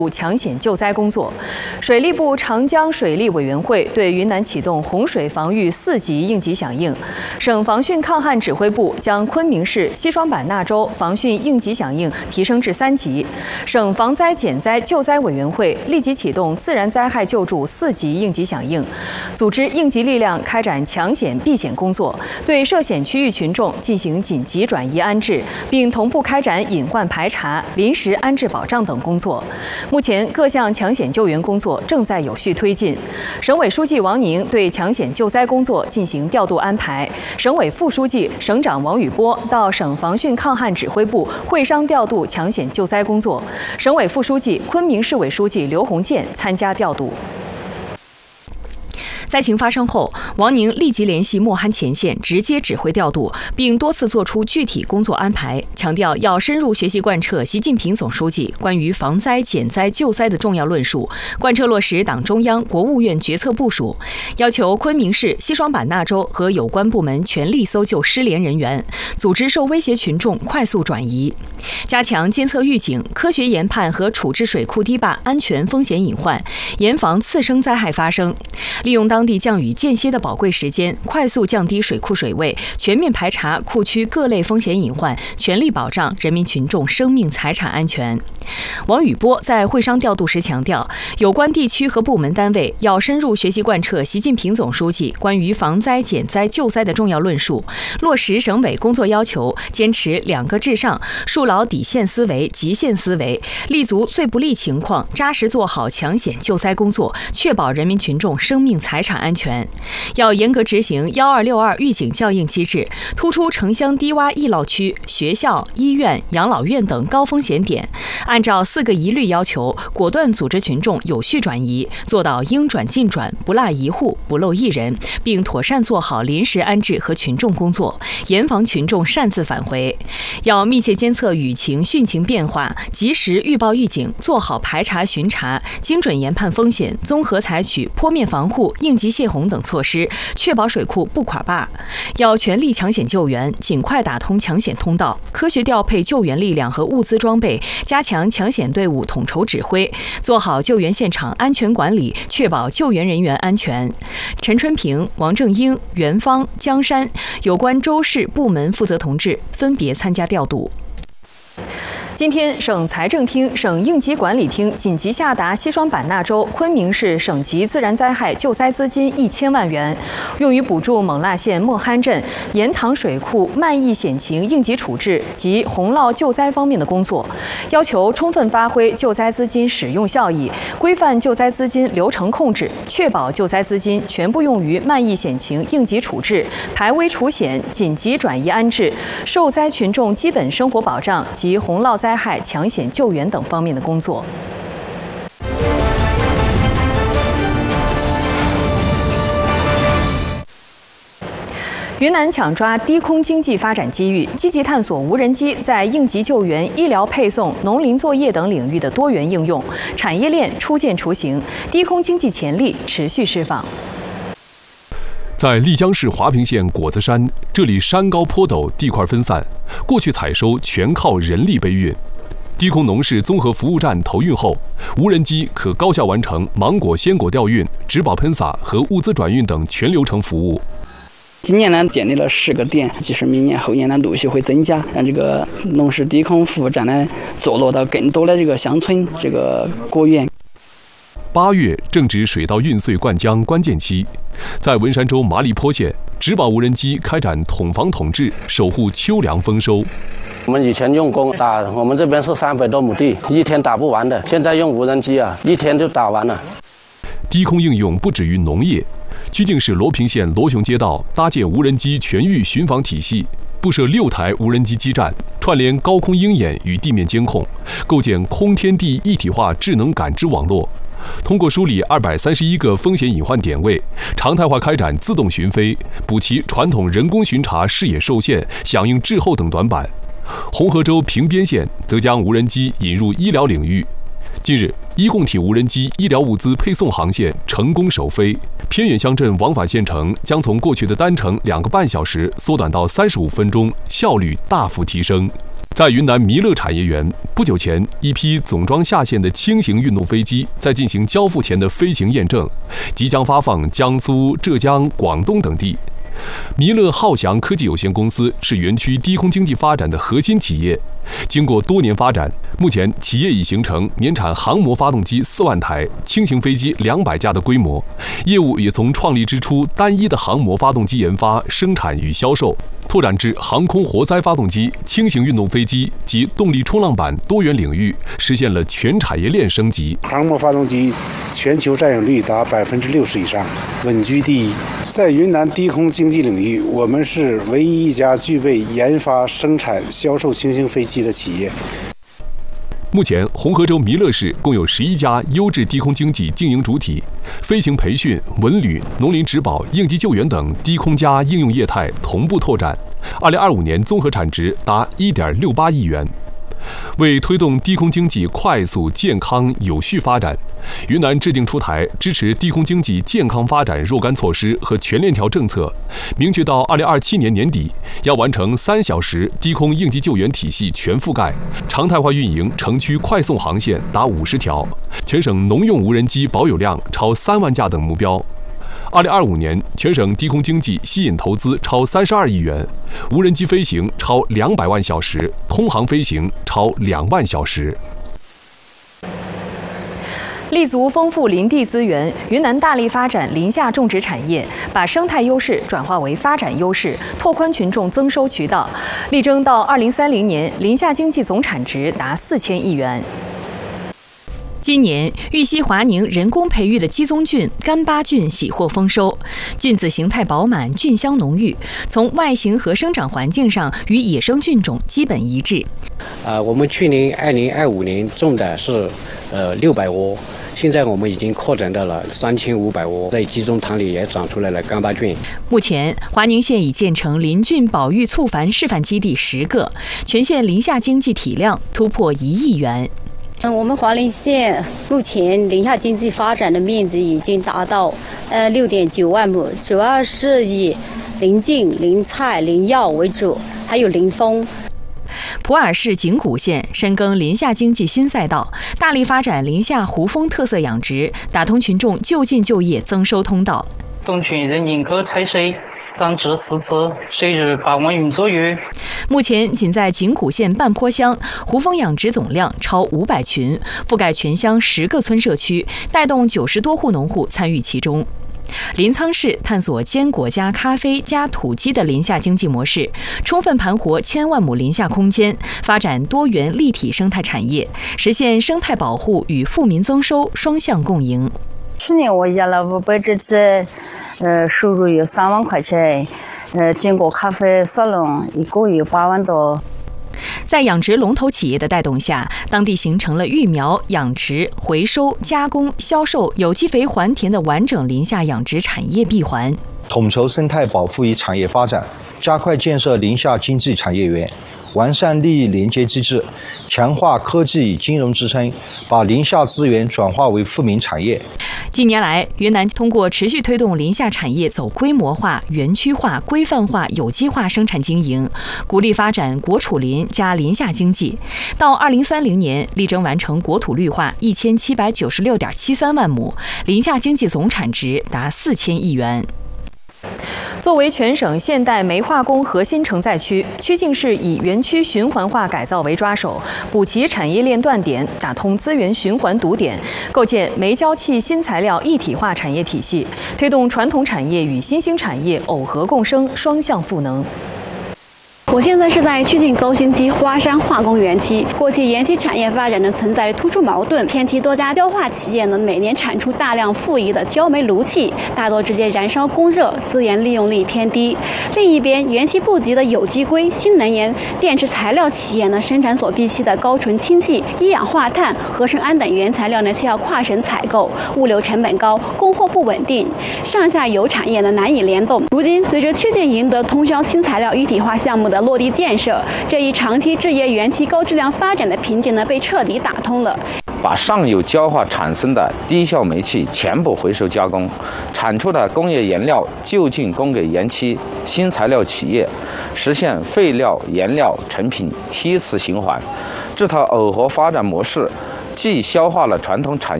抢险救灾工作，水利部长江水利委员会对云南启动洪水防御4级应急响应。省防汛抗旱指挥部将昆明市西双版纳州防汛应急响应提升至3级。省防灾减灾救灾委员会立即启动自然灾害救助4级应急响应，组织应急力量开展抢险避险工作，对涉险区域群众进行紧急转移安置，并同步开展隐患排查、临时安置保障等工作。目前各项抢险救援工作正在有序推进。省委书记王宁对抢险救灾工作进行调度安排，省委副书记、省长王宇波到省防汛抗旱指挥部会商调度抢险救灾工作。省委副书记、昆明市委书记刘洪建参加调度。灾情发生后，王宁立即联系莫罕前线，直接指挥调度，并多次作出具体工作安排，强调要深入学习贯彻习近平总书记关于防灾减灾救灾的重要论述，贯彻落实党中央、国务院决策部署，要求昆明市西双版纳州和有关部门全力搜救失联人员，组织受威胁群众快速转移，加强监测预警，科学研判和处置水库堤坝安全风险隐患，严防次生灾害发生，利用当地降雨间歇的宝贵时间，快速降低水库水位，全面排查库区各类风险隐患，全力保障人民群众生命财产安全。王宇波在会商调度时强调，有关地区和部门单位要深入学习贯彻习近平总书记关于防灾减灾救灾的重要论述，落实省委工作要求，坚持2个至上，树牢底线思维、极限思维，立足最不利情况，扎实做好抢险救灾工作，确保人民群众生命财产安全。要严格执行1262预警校应机制，突出城乡低洼易涝区、学校、医院、养老院等高风险点，按照4个一律要求，果断组织群众有序转移，做到应转尽转，不落一户，不漏一人，并妥善做好临时安置和群众工作，严防群众擅自返回。要密切监测雨情、汛情变化，及时预报预警，做好排查巡查，精准研判风险，综合采取坡面防护、应急泄洪等措施，确保水库不垮坝。要全力抢险救援，尽快打通抢险通道，科学调配救援力量和物资装备，加强抢险队伍统筹指挥，做好救援现场安全管理，确保救援人员安全。陈春平、王正英、袁芳、江山有关州市部门负责同志分别参加调度。今天，省财政厅、省应急管理厅紧急下达西双版纳州昆明市省级自然灾害救灾资金1000万元，用于补助勐腊县莫罕镇盐塘水库漫溢险情应急处置及洪涝救灾方面的工作，要求充分发挥救灾资金使用效益，规范救灾资金流程控制，确保救灾资金全部用于漫溢险情应急处置、排危除险、紧急转移安置、受灾群众基本生活保障及洪涝灾害抢险救援等方面的工作。云南抢抓低空经济发展机遇，积极探索无人机在应急救援、医疗配送、农林作业等领域的多元应用，产业链初见雏形，低空经济潜力持续释放。 在丽江市华坪县果子山，这里山高坡陡，地块分散，过去采收全靠人力背运。低空农事综合服务站投运后，无人机可高效完成芒果、鲜果调运、植保喷洒和物资转运等全流程服务。 今年呢，建立了10个点，其实明年后年呢陆续会增加，让这个农事低空服务站呢坐落到更多的这个乡村、这个果园。 8月正值水稻运穗灌浆关键期，在文山州麻栗坡县，植保无人机开展统防统治，守护秋粮丰收。 我们以前用工打，我们这边是300多亩地，一天打不完的，现在用无人机啊，一天就打完了。 低空应用不止于农业，曲靖市罗平县罗雄街道搭建无人机全域巡防体系，布设6台无人机基站，串联高空鹰眼与地面监控，构建空天地一体化智能感知网络。通过梳理231个风险隐患点位，常态化开展自动巡飞，补齐传统人工巡查视野受限、响应滞后等短板。红河州平边县则将无人机引入医疗领域。近日，医共体无人机医疗物资配送航线成功首飞，偏远乡镇往返县城将从过去的单程2个半小时缩短到35分钟，效率大幅提升。 在云南弥勒产业园，不久前，一批总装下线的轻型运动飞机在进行交付前的飞行验证，即将发放江苏、浙江、广东等地。弥勒浩翔科技有限公司是园区低空经济发展的核心企业。经过多年发展，目前企业已形成年产航模发动机4万台、轻型飞机200架的规模，业务也从创立之初单一的航模发动机研发、生产与销售，拓展至航空活塞发动机、轻型运动飞机及动力冲浪板多元领域，实现了全产业链升级。 航模发动机全球占有率达60%以上，稳居第一。在云南低空经济领域，我们是唯一一家具备研发、生产、销售轻型飞机的企业。 目前，红河州弥勒市共有11家优质低空经济经营主体，飞行培训、文旅、农林植保、应急救援等低空加应用业态同步拓展。2025年综合产值达1.68亿元。为推动低空经济快速、健康、有序发展，云南制定出台支持低空经济健康发展若干措施和全链条政策，明确到2027年年底要完成3小时低空应急救援体系全覆盖，常态化运营城区快送航线达50条，全省农用无人机保有量超3万架等目标。2025年，全省低空经济吸引投资超32亿元，无人机飞行超200万小时，通航飞行超2万小时。 立足丰富林地资源，云南大力发展林下种植产业，把生态优势转化为发展优势，拓宽群众增收渠道，力争到2030年林下经济总产值达4000亿元。今年，玉溪华宁人工培育的鸡枞菌干巴菌喜获丰收，菌子形态饱满，菌香浓郁，从外形和生长环境上与野生菌种基本一致。 我们去年2025年种的是600窝，现在我们已经扩展到了3500窝，在鸡枞塘里也长出来了干巴菌。 目前，华宁县已建成林菌保育促繁示范基地10个，全县林下经济体量突破1亿元。 我们华宁县目前林下经济发展的面积已经达到6.9万亩，主要是以林菌、林菜、林药为主，还有林蜂。 普洱市景谷县深耕林下经济新赛道，大力发展林下胡蜂特色养殖，打通群众就近就业增收通道。 种群人认可采水，长至4次，水日8万余左右。 目前仅在景谷县半坡乡，胡蜂养殖总量超500群，覆盖全乡10个村社区，带动90多户农户参与其中。临沧市探索坚果加咖啡加土鸡的林下经济模式，充分盘活1000万亩林下空间，发展多元立体生态产业，实现生态保护与富民增收双向共赢。 去年我养了500只鸡，收入有3万块钱，坚果咖啡沙龙1个月8万多。 在养殖龙头企业的带动下，当地形成了育苗、养殖、回收、加工、销售有机肥还田的完整林下养殖产业闭环。 统筹生态保护与产业发展，加快建设林下经济产业园，完善利益连接机制，强化科技与金融支撑，把林下资源转化为富民产业。 近年来，云南通过持续推动林下产业走规模化、园区化、规范化、有机化生产经营，鼓励发展国储林加林下经济。到2030年，力争完成国土绿化1796.73万亩，林下经济总产值达4000亿元。作为全省现代煤化工核心承载区，曲靖市以园区循环化改造为抓手，补齐产业链断点，打通资源循环堵点，构建煤焦气新材料一体化产业体系，推动传统产业与新兴产业耦合共生，双向赋能。 我现在是在曲靖高新区花山化工园区。过去园区产业发展呢存在突出矛盾，片区多家焦化企业呢每年产出大量富余的焦煤炉气，大多直接燃烧供热，资源利用率偏低。另一边，园区布局的有机硅、新能源、电池材料企业呢生产所必需的高纯氢气、一氧化碳、合成氨等原材料呢需要跨省采购，物流成本高，供货不稳定，上下游产业呢难以联动。如今，随着曲靖赢得通霄新材料一体化项目的落地建设，这一长期制业园区高质量发展的瓶颈呢被彻底打通了。 把上游焦化产生的低效煤气全部回收加工，产出的工业原料就近供给原期新材料企业，实现废料、原料、成品梯次循环。这套耦合发展模式，既消化了传统产